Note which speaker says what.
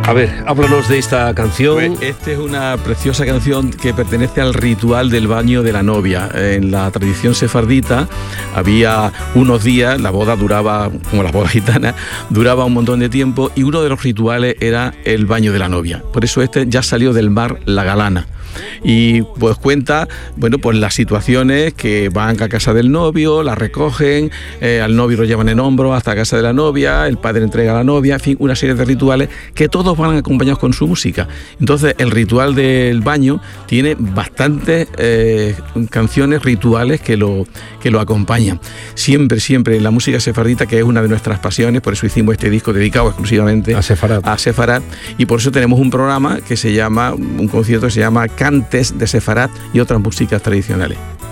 Speaker 1: A ver, háblanos de esta canción.
Speaker 2: Pues esta es una preciosa canción que pertenece al ritual del baño de la novia. En la tradición sefardita había unos días, la boda duraba, como las bodas gitanas, duraba un montón de tiempo, y uno de los rituales era el baño de la novia. Por eso ya salió del mar La Galana. Y pues cuenta, bueno, pues las situaciones que van a casa del novio, la recogen, al novio lo llevan en hombros hasta casa de la novia, el padre entrega a la novia, en fin, una serie de rituales que todos van acompañados con su música. Entonces el ritual del baño tiene bastantes canciones rituales que lo acompañan. Siempre en la música sefardita, que es una de nuestras pasiones, por eso hicimos este disco dedicado exclusivamente a Sefarad, y por eso tenemos un programa que se llama, un concierto que se llama Cantes de Sefarad y otras músicas tradicionales.